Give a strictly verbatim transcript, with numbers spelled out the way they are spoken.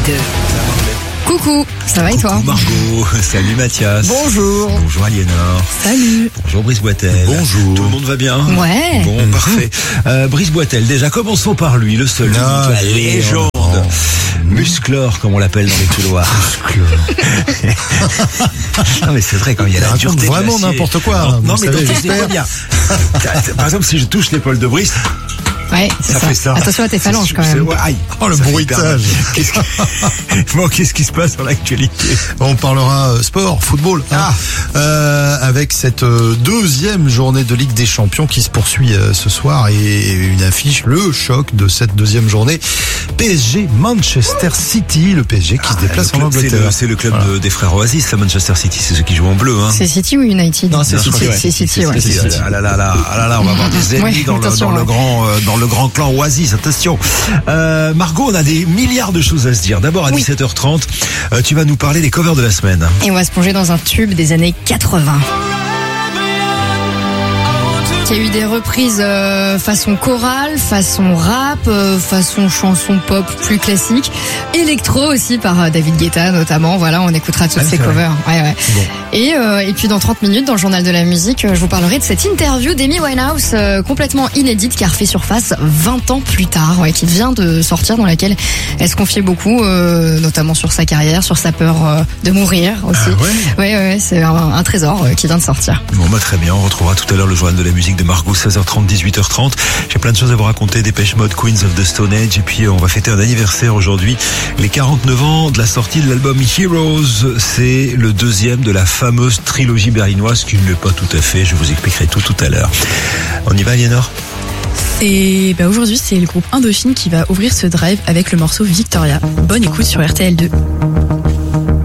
Coucou, ça va et toi? Coucou Margot, salut Mathias. Bonjour. Bonjour Aliénor. Salut. Bonjour Brice Boitel. Bonjour. Tout le monde va bien? Ouais. Bon, mmh. parfait. Euh, Brice Boitel, déjà commençons par lui, le seul, ah, la légende. Oh. Musclor, comme on l'appelle dans les couloirs. Non mais c'est vrai, quand il y a la dureté vraiment de l'acier. n'importe quoi. Non, non mais savez, touche pas bien. Par exemple, si je touche l'épaule de Brice, ouais, c'est ça, ça. fait ça. Attention à tes phalanges quand même. Ouais, aïe. Oh, le bruitage. Qu'est-ce, qui... bon, qu'est-ce qui se passe dans l'actualité? On parlera sport, football, hein, ah. euh, avec cette deuxième journée de Ligue des Champions qui se poursuit euh, ce soir et une affiche, le choc de cette deuxième journée. P S G Manchester City, le P S G qui ah, se déplace en Angleterre. C'est le, c'est le club voilà. de, des frères Oasis, la Manchester City, c'est ceux qui jouent en bleu. Hein. C'est City ou United? Non, c'est non, City. Ouais. C'est City, ouais. C'est City. Ah là là là, ah là là, on va avoir des ennemis ouais, dans, le, dans ouais. le grand, euh, dans le grand clan Oasis. Attention. Euh, Margot, on a des milliards de choses à se dire. D'abord à oui. dix-sept heures trente, euh, tu vas nous parler des covers de la semaine. Et on va se plonger dans un tube des années quatre-vingts. Il y a eu des reprises euh, façon chorale, façon rap, euh, façon chanson pop plus classique, électro aussi par euh, David Guetta notamment. Voilà, on écoutera toutes ah, ces covers. Ouais, ouais. Bon. Et, euh, et puis dans trente minutes, dans le journal de la musique, euh, je vous parlerai de cette interview d'Amy Winehouse euh, complètement inédite qui a refait surface vingt ans plus tard, ouais, qui vient de sortir, dans laquelle elle se confiait beaucoup, euh, notamment sur sa carrière, sur sa peur euh, de mourir aussi. Ah, ouais, ouais, ouais, c'est un, un trésor euh, qui vient de sortir. Bon, bah très bien, on retrouvera tout à l'heure le journal de la musique de Margot, seize heures trente, dix-huit heures trente. J'ai plein de choses à vous raconter, Dépêche Mode, Queens of the Stone Age, et puis on va fêter un anniversaire aujourd'hui, les quarante-neuf ans de la sortie de l'album Heroes. C'est le deuxième de la fameuse trilogie berlinoise, qui ne l'est pas tout à fait, je vous expliquerai tout tout à l'heure. On y va, Aliénor? Et bah aujourd'hui, c'est le groupe Indochine qui va ouvrir ce drive avec le morceau Victoria. Bonne écoute sur R T L deux.